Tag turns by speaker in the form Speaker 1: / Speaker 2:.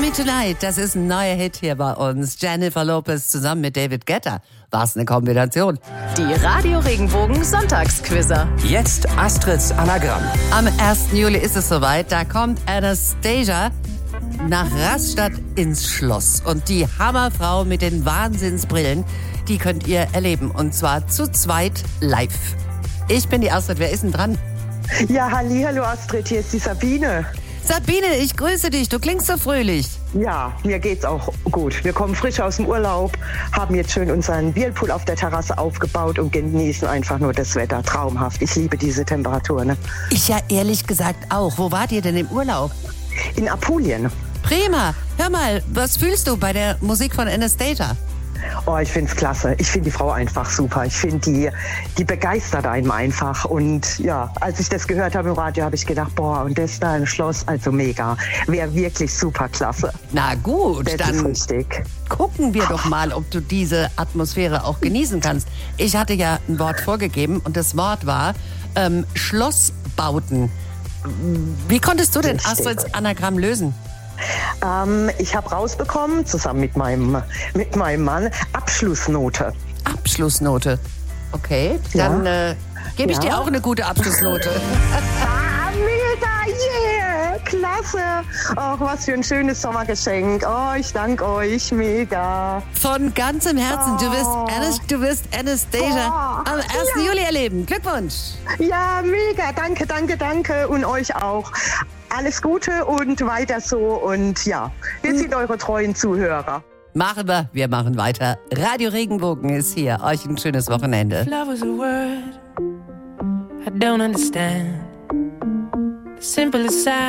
Speaker 1: Me Tonight, das ist ein neuer Hit hier bei uns. Jennifer Lopez zusammen mit David Guetta. Was eine Kombination.
Speaker 2: Die Radio Regenbogen Sonntagsquizzer.
Speaker 3: Jetzt Astrids Anagramm.
Speaker 1: Am 1. Juli ist es soweit. Da kommt Anastasia nach Rastatt ins Schloss. Und die Hammerfrau mit den Wahnsinnsbrillen, die könnt ihr erleben. Und zwar zu zweit live. Ich bin die Astrid. Wer ist denn dran?
Speaker 4: Ja, hallo Astrid, hier ist die Sabine.
Speaker 1: Sabine, ich grüße dich. Du klingst so fröhlich.
Speaker 4: Ja, mir geht's auch gut. Wir kommen frisch aus dem Urlaub, haben jetzt schön unseren Whirlpool auf der Terrasse aufgebaut und genießen einfach nur das Wetter. Traumhaft. Ich liebe diese Temperatur. Ne?
Speaker 1: Ich ja ehrlich gesagt auch. Wo wart ihr denn im Urlaub?
Speaker 4: In Apulien.
Speaker 1: Prima. Hör mal, was fühlst du bei der Musik von Anastasia?
Speaker 4: Oh, ich find's klasse. Ich finde die Frau einfach super. Ich finde, die begeistert einen einfach. Und ja, als ich das gehört habe im Radio, habe ich gedacht, boah, und das da im Schloss, also mega. Wäre wirklich super klasse.
Speaker 1: Na gut,
Speaker 4: das
Speaker 1: dann
Speaker 4: ist richtig.
Speaker 1: Gucken wir doch mal, ob du diese Atmosphäre auch genießen kannst. Ich hatte ja ein Wort vorgegeben und das Wort war Schlossbauten. Wie konntest du denn
Speaker 4: Richtig.
Speaker 1: Astrids Anagramm lösen?
Speaker 4: Ich habe rausbekommen, zusammen mit meinem Mann, Abschlussnote.
Speaker 1: Abschlussnote. Okay, dann gebe ich
Speaker 4: Ja.
Speaker 1: dir auch eine gute Abschlussnote.
Speaker 4: Mega, yeah, klasse. Ach, was für ein schönes Sommergeschenk. Oh, ich danke euch, mega.
Speaker 1: Von ganzem Herzen, du wirst Anastasia am 1. Juli erleben. Glückwunsch.
Speaker 4: Ja, mega, danke und euch auch. Alles Gute und weiter so und ja, wir sind eure treuen Zuhörer.
Speaker 1: Machen wir machen weiter. Radio Regenbogen ist hier. Euch ein schönes Wochenende.
Speaker 5: Love is a word I don't understand. Simple as